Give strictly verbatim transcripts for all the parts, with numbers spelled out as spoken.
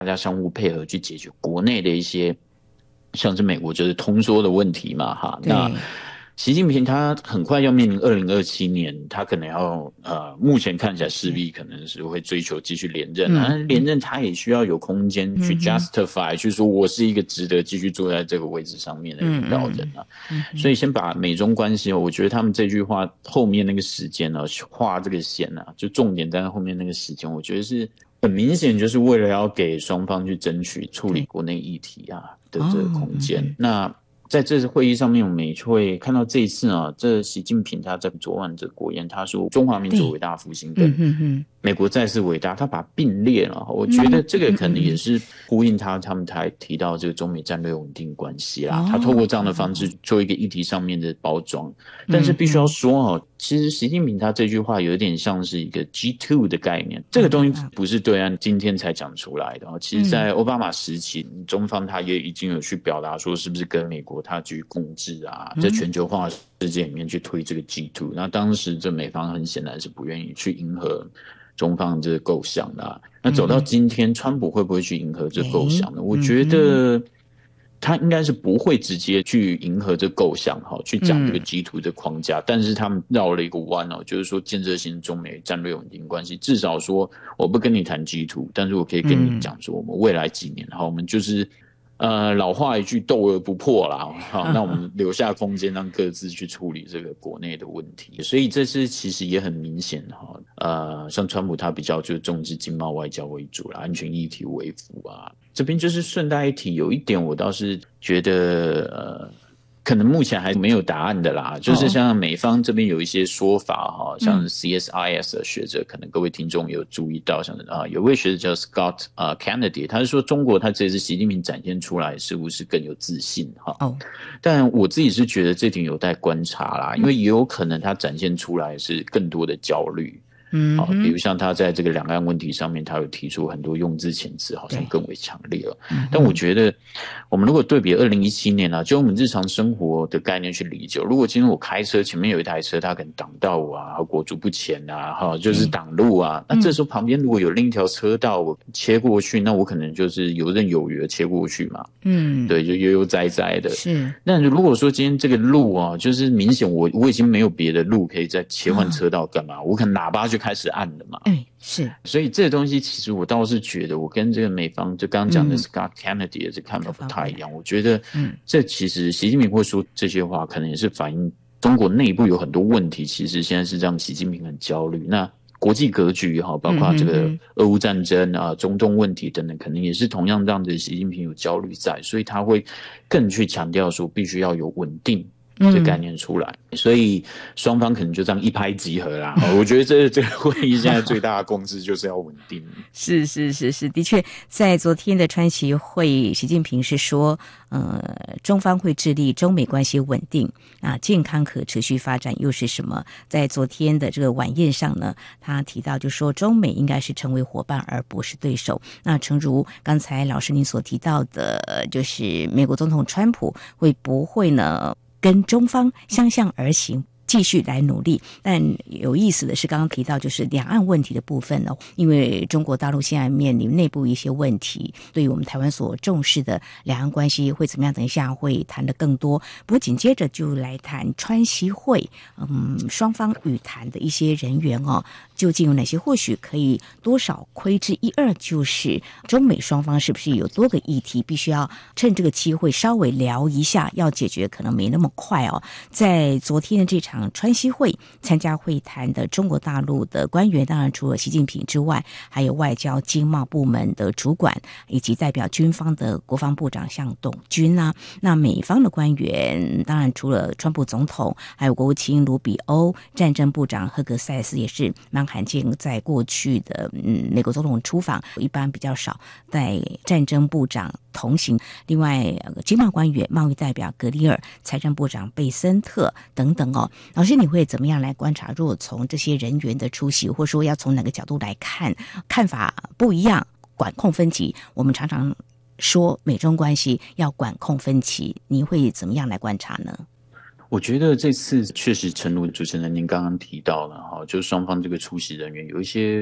大家相互配合去解决国内的一些像是美国就是通缩的问题嘛哈。那习近平他很快要面临二零二七年，他可能要呃，目前看起来势必可能是会追求继续连任，但是连任他也需要有空间去 justify，、嗯、去说我是一个值得继续坐在这个位置上面的领导人啊。嗯嗯、所以先把美中关系，我觉得他们这句话后面那个时间呢，画这个线啊，就重点在后面那个时间，我觉得是很明显，就是为了要给双方去争取处理国内议题啊的这个空间。哦嗯、那在这次会议上面，我们也会看到这一次啊，这习近平他在昨晚这国宴，他说中华民族伟大复兴跟美国再次伟大，他把并列了。我觉得这个可能也是呼应他他们才提到这个中美战略稳定关系啦。他透过这样的方式做一个议题上面的包装，但是必须要说哦，其实习近平他这句话有点像是一个 G 二 的概念，这个东西不是对岸今天才讲出来的。其实在奥巴马时期，中方他也已经有去表达说，是不是跟美国他去共治啊，在全球化世界里面去推这个 G 二。那当时这美方很显然是不愿意去迎合中方这个构想的、啊。那走到今天，川普会不会去迎合这构想呢？我觉得他应该是不会直接去迎合这构想，去讲这个 G 二 的框架，但是他们绕了一个弯，就是说建设性中美战略稳定关系，至少说我不跟你谈 G 二，但是我可以跟你讲说，我们未来几年，我们就是呃，老话一句，斗而不破啦。好，那我们留下空间，让各自去处理这个国内的问题。所以这次其实也很明显哈，呃，像川普他比较就是重视经贸外交为主啦，安全议题为辅啊。这边就是顺带一提，有一点我倒是觉得呃。可能目前还没有答案的啦，就是像美方这边有一些说法哈，像 C S I S 的学者，可能各位听众有注意到，像啊有位学者叫 Scott 啊 Kennedy， 他是说中国他这次习近平展现出来似乎是更有自信哈，哦，但我自己是觉得这点有待观察啦，因为也有可能他展现出来是更多的焦虑。嗯、哦，比如像他在这个两岸问题上面，他有提出很多用字遣词，好像更为强烈了。但我觉得，我们如果对比二零一七年啊，就我们日常生活的概念去理解，如果今天我开车前面有一台车，它可能挡道我啊，裹足不前啊，哈，就是挡路啊，那这时候旁边如果有另一条车道，我切过去，那我可能就是游刃有余的切过去嘛。嗯，对，就悠悠哉哉的。是。那如果说今天这个路啊，就是明显我我已经没有别的路可以再切换车道干嘛？哦、我可能喇叭就开始按了嘛。哎，是。所以这个东西其实我倒是觉得，我跟这个美方就刚刚讲的 Scott Kennedy 的这看法不太一样。嗯、我觉得，嗯，这其实习近平会说这些话，可能也是反映中国内部有很多问题，其实现在是让习近平很焦虑。那国际格局哈，包括这个俄乌战争啊、中东问题等等，可能也是同样让着习近平有焦虑在，所以他会更去强调说，必须要有稳定这概念出来，嗯、所以双方可能就这样一拍即合啦。我觉得这这个会议现在最大的共识就是要稳定。 是是是是，的确，在昨天的川习会议，习近平是说，呃，中方会致力中美关系稳定啊，健康可持续发展又是什么？在昨天的这个晚宴上呢，他提到就说，中美应该是成为伙伴而不是对手。那诚如刚才老师您所提到的，就是美国总统川普会不会呢？跟中方相向而行，继续来努力。但有意思的是，刚刚提到就是两岸问题的部分呢，因为中国大陆现在面临内部一些问题，对于我们台湾所重视的两岸关系会怎么样？等一下会谈的更多。不过紧接着就来谈川习会，嗯，双方与谈的一些人员哦，究竟有哪些？或许可以多少窥知一二，就是中美双方是不是有多个议题，必须要趁这个机会稍微聊一下，要解决可能没那么快哦。在昨天的这场川习会参加会谈的中国大陆的官员，当然除了习近平之外，还有外交经贸部门的主管，以及代表军方的国防部长像董军啊。那美方的官员，当然除了川普总统，还有国务卿卢比欧，战争部长赫格塞斯也是蛮罕见，在过去的嗯美国总统出访一般比较少带战争部长同行。另外经贸官员、贸易代表格里尔、财政部长贝森特等等哦。老师，你会怎么样来观察？如果从这些人员的出席，或者说要从哪个角度来看，看法不一样，管控分歧，我们常常说美中关系要管控分歧，你会怎么样来观察呢？ 我觉得这次确实，诚如主持人您刚刚提到了哈，就是双方这个出席人员有一些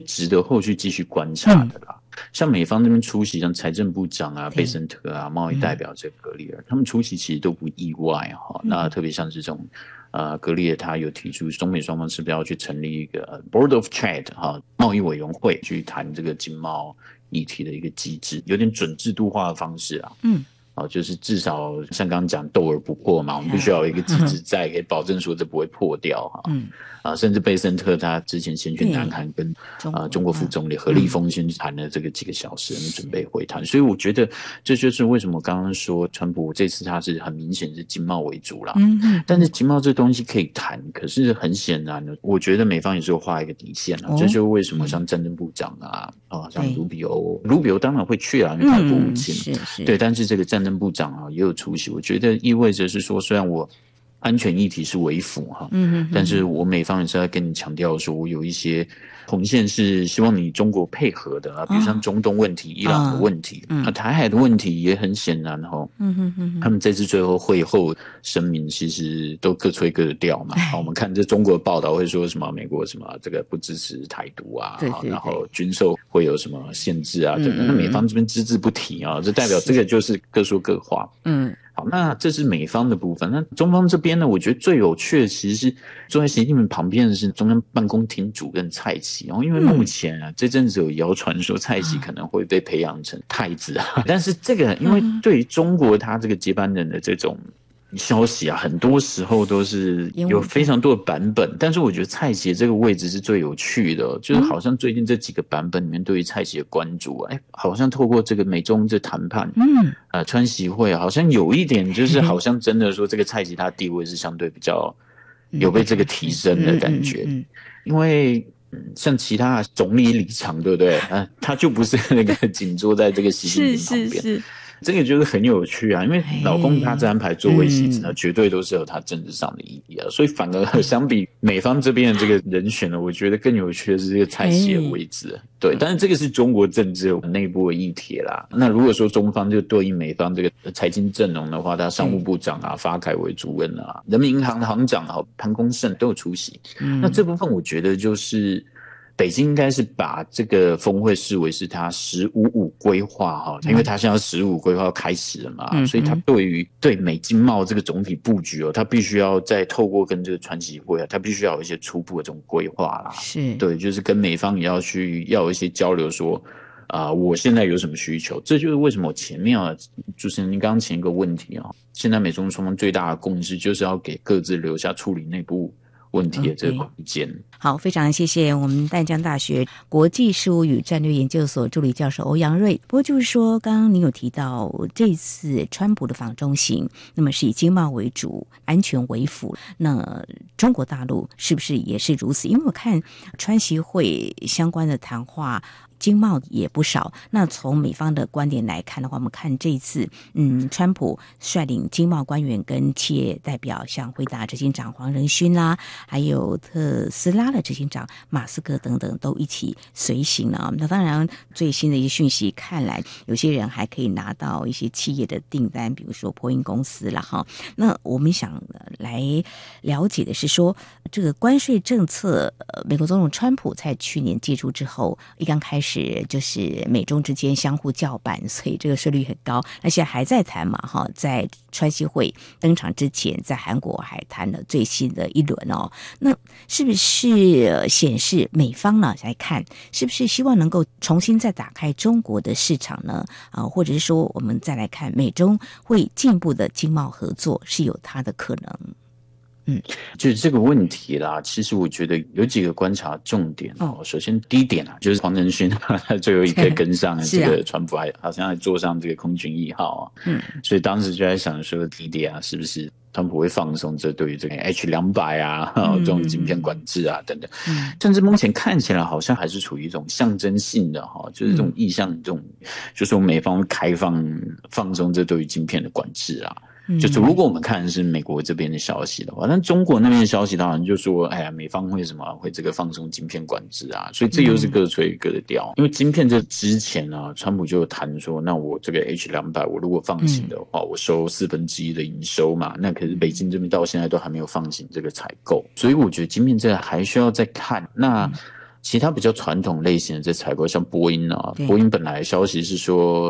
值得后续继续观察的啦。嗯、像美方这边出席，像财政部长啊、贝森特啊、贸易代表这个格里尔，嗯、他们出席其实都不意外哈。嗯、那特别像是这种。呃，格里尔他有提出，中美双方是不是要去成立一个 Board of Trade 哈贸易委员会，去谈这个经贸议题的一个机制，有点准制度化的方式啊。嗯，哦，就是至少像刚刚讲斗而不破嘛，我们必须要有一个机制在，可以保证说这不会破掉哈。嗯。啊，甚至贝森特他之前先去南韩跟啊、呃、中国副总理何立峰先谈了这个几个小时，嗯、准备会谈，所以我觉得这就是为什么刚刚说川普这次他是很明显是经贸为主啦。嗯嗯。但是经贸这东西可以谈，可是很显然的，我觉得美方也是有画一个底线啦。哦、这就是为什么像战争部长啊，啊像卢比欧，卢比欧当然会去啊，因为他国务卿、嗯、是是对，但是这个战争部长啊也有出席，我觉得意味着是说，虽然我。安全议题是为辅哈，嗯，但是我美方也是要跟你强调说，我有一些红线是希望你中国配合的啊，比如像中东问题、伊朗的问题，那、嗯啊、台海的问题也很显然哈，嗯哼哼，他们这次最后会后声明其实都各吹各的调嘛。我们看这中国报道会说什么美国什么这个不支持台独啊，对对对，然后军售会有什么限制啊等等，那美方这边只字不提啊，这代表这个就是各说各话，嗯。好，那这是美方的部分。那中方这边呢？我觉得最有趣的其实是坐在习近平旁边的是中央办公厅主任蔡奇哦，因为目前啊、嗯、这阵子有谣传说蔡奇可能会被培养成太子啊，但是这个因为对于中国他这个接班人的这种。消息啊，很多时候都是有非常多的版本，但是我觉得蔡奇这个位置是最有趣的，就是好像最近这几个版本里面对于蔡奇的关注啊，哎，好像透过这个美中这谈判，嗯，呃，川习会好像有一点就是好像真的说这个蔡奇他地位是相对比较有被这个提升的感觉，嗯嗯嗯嗯、因为。像其他总理李强，对不对？啊，他就不是那个紧坐在这个习近平旁边。是是是，这个就是很有趣啊，因为老公他这安排座位席次呢，嗯、绝对都是有他政治上的意义啊，所以反而相比美方这边的这个人选呢，我觉得更有趣的是这个蔡奇的位置。对，但是这个是中国政治内部的议题啦。那如果说中方就对应美方这个财经阵容的话，他商务部长啊、发改委主任啊、人民银行行长啊、潘功胜都有出席。嗯、那这部分我觉得就是。北京应该是把这个峰会视为是他十五五规划哈，因为他现在十五规划要开始了嘛，嗯、所以他对于对美经贸这个总体布局哦，他必须要再透过跟这个川习会啊，他必须要有一些初步的这种规划啦。是，对，就是跟美方也要去要有一些交流说。啊、呃，我现在有什么需求？这就是为什么我前面啊，就是您刚刚前一个问题啊，现在美中双方最大的共识就是要给各自留下处理内部问题的这个空间。Okay. 好，非常谢谢我们淡江大学国际事务与战略研究所助理教授欧阳瑞。不过就是说，刚刚您有提到这次川普的访中行，那么是以经贸为主，安全为辅。那中国大陆是不是也是如此？因为我看川习会相关的谈话。经贸也不少。那从美方的观点来看的话，我们看这一次，嗯，川普率领经贸官员跟企业代表，像辉达执行长黄仁勋啦，还有特斯拉的执行长马斯克等等，都一起随行了。那当然，最新的一些讯息看来，有些人还可以拿到一些企业的订单，比如说波音公司啦哈。那我们想来了解的是说，这个关税政策，呃，美国总统川普在去年接触之后，一刚开始。就是美中之间相互叫板，所以这个税率很高。那现在还在谈嘛，哈，在川习会登场之前，在韩国还谈了最新的一轮哦。那是不是显示美方呢来看，是不是希望能够重新再打开中国的市场呢？啊，或者是说我们再来看美中会进一步的经贸合作，是有它的可能。 嗯，就是这个问题啦。其实我觉得有几个观察重点哦。首先第一点啊，就是黄仁勋他最后一刻跟上了这个川普，还好像还坐上这个空军一号啊。嗯，所以当时就在想说，第一点啊，是不是川普会放松这对于这个 H 两百 啊、嗯、这种晶片管制啊等等。嗯，甚至目前看起来好像还是处于一种象征性的哈，就是这种意向，这种就是我们美方开放放松这对于晶片的管制啊。就是如果我们看的是美国这边的消息的话，但中国那边的消息当然就说，哎呀，美方会什么会这个放松晶片管制啊，所以这又是各吹各的调。因为晶片这之前啊，川普就有谈说，那我这个 H 两百 我如果放行的话，我收四分之一的营收嘛，那可是北京这边到现在都还没有放行这个采购，所以我觉得晶片这个还需要再看。那其他比较传统类型的这采购，像波音啊，波音本来消息是说